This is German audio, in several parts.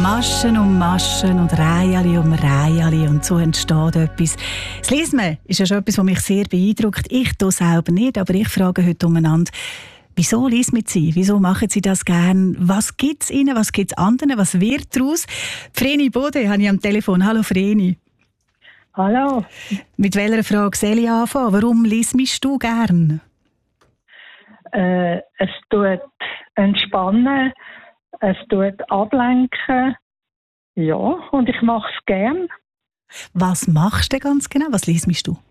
Maschen um Maschen und Reihen um Reihen und so entsteht etwas. Das Lesen ist ja schon etwas, was mich sehr beeindruckt. Ich tue selber nicht, aber ich frage heute umeinander, wieso lesen Sie? Wieso machen Sie das gern? Was gibt es Ihnen? Was gibt es anderen? Was wird daraus? Vreni Bode habe ich am Telefon. Hallo Vreni. Hallo. Mit welcher Frage soll ich anfangen? Warum liest du gern? Es tut entspannen, es tut ablenken. Ja, und ich mache es gern. Was machst du ganz genau? Was liest du?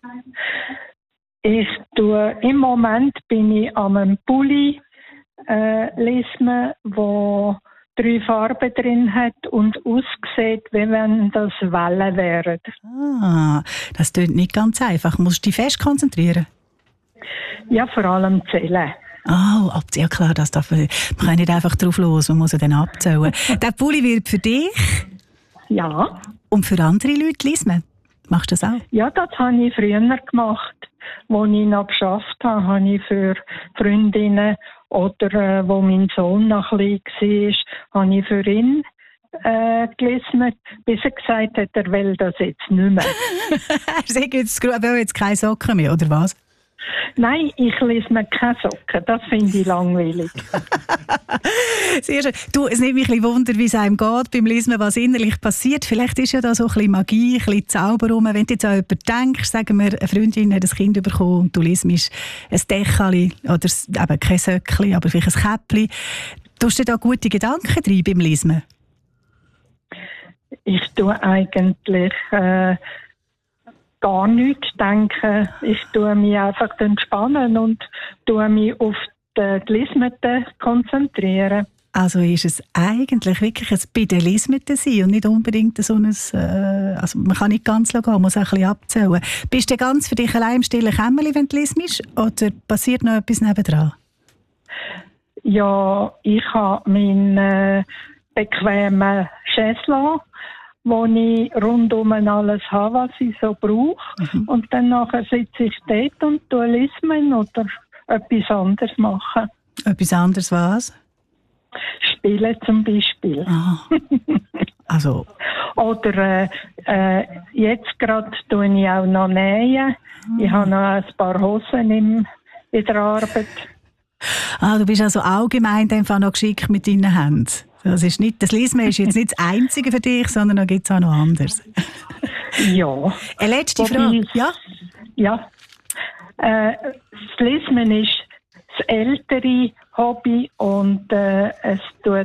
Im Moment bin ich an einem Pulli lesen, wo 3 Farben drin hat und aussieht, wie wenn das Wellen wären. Ah, das klingt nicht ganz einfach. Musst du dich fest konzentrieren? Ja, vor allem zählen. Oh, ja klar, das darf man kann nicht einfach drauf los, man muss ja dann abzählen. Der Pulli wird für dich? Ja. Und für andere Leute lesen? Machst du das auch? Ja, das habe ich früher gemacht. Als ich noch gearbeitet habe, habe ich für Freundinnen oder wo mein Sohn noch klein war, habe ich für ihn gelesen, bis er gesagt hat, er will das jetzt nicht mehr. Er will jetzt keine Socken mehr, oder was? Nein, ich lese mir keine Socken. Das finde ich langweilig. Sehr schön. Du, es nimmt mich ein bisschen Wunder, wie es einem geht beim Lesen, was innerlich passiert. Vielleicht ist ja da so ein bisschen Magie, ein bisschen Zauber rum. Wenn du jetzt an jemanden denkst, sagen wir, eine Freundin hat ein Kind bekommen und du liest ein Dächeli oder eben kein Söckli, aber vielleicht ein Käppli. Tust du da gute Gedanken rein beim Lesen? Ich tue eigentlich gar nichts denken. Ich tue mich einfach entspannen und tue mich auf die Lesmete konzentrieren. Also ist es eigentlich wirklich ein bei den Lesmeten sein und nicht unbedingt so ein, also man kann nicht ganz gehen, man muss auch ein bisschen abzählen. Bist du ganz für dich allein im stillen Kämmerlein, wenn du lesest, oder passiert noch etwas nebendran? Ja, ich habe meinen bequemen Chaiselon, wo ich rundum alles habe, was ich so brauche. Und dann nachher sitze ich dort und lese oder etwas anderes machen. Etwas anderes was? Spielen zum Beispiel. Ah. Also. Oder jetzt gerade tue ich auch noch nähen. Ich habe noch ein paar Hosen in der Arbeit. Ah, du bist also allgemein einfach noch geschickt mit deinen Händen. Das Lesen ist jetzt nicht das Einzige für dich, sondern da gibt es auch noch anderes. Ja. Eine letzte Frage. Ja. Das Lesen ist das ältere Hobby und das tut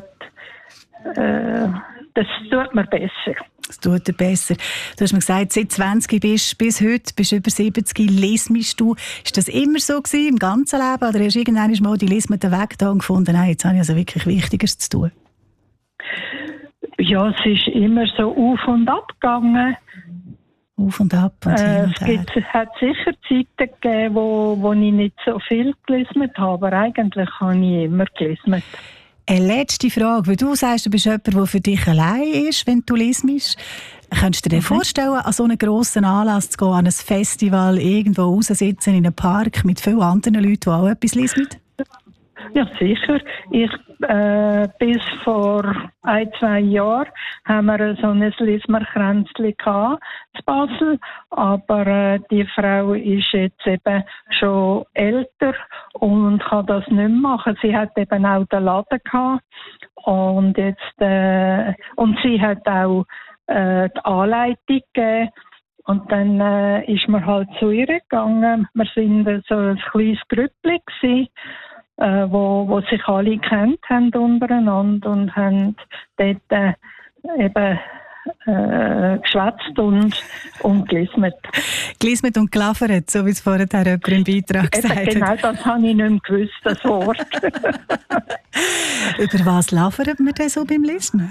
mir besser. Das tut dir besser. Du hast mir gesagt, seit 20 bist bis heute, bist über 70, lesest du. Ist das immer so gewesen, im ganzen Leben? Oder hast du irgendwann mal die Lesmete Weg gefunden? Nein, jetzt habe ich also wirklich Wichtigeres zu tun. Ja, es ist immer so auf und ab gegangen. Auf und ab und hin und her. Es hat sicher Zeiten gegeben, wo ich nicht so viel gelesen habe, aber eigentlich habe ich immer gelesen. Eine letzte Frage, weil du sagst, du bist jemand, der für dich allein ist, wenn du lesest. Könntest du dir vorstellen, an so einen grossen Anlass zu gehen, an ein Festival, irgendwo raussitzen in einem Park mit vielen anderen Leuten, die auch etwas lesen? Ja, sicher. Bis vor 1-2 Jahren haben wir so ein Lesmerkränzchen gehabt in Basel, aber die Frau ist jetzt eben schon älter und kann das nicht mehr machen. Sie hat eben auch den Laden gehabt und und sie hat auch die Anleitung gegeben. Und dann ist man halt zu ihr gegangen. Wir waren so ein kleines Grüppli gewesen, wo sich alle kennt haben untereinander und haben dort eben geschwätzt und gelesen. Gelesen und gelafert, so wie es vorher jemand im Beitrag gesagt hat. Genau, das habe ich nicht mehr gewusst, das Wort. Über was lafert man denn so beim Lesen?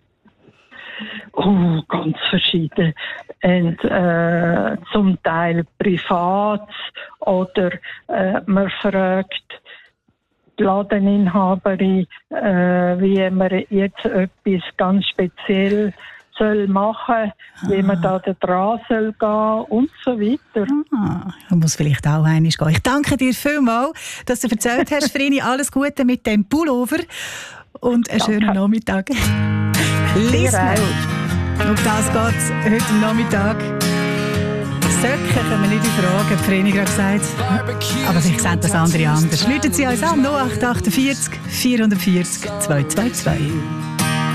Oh, ganz verschieden. Und, zum Teil privat oder man fragt die Ladeninhaberin, wie man jetzt etwas ganz speziell soll machen, wie man da dran soll gehen und so weiter. Man muss vielleicht auch einmal gehen. Ich danke dir vielmals, dass du erzählt hast, Vreni. Alles Gute mit dem Pullover und einen schönen Nachmittag. Lismer. Auf das geht es heute Nachmittag. Söcken können wir nicht in Frage, hat Vreni gerade gesagt. Aber vielleicht sehen das andere anders. Läuten Sie uns an, 0848 440 222.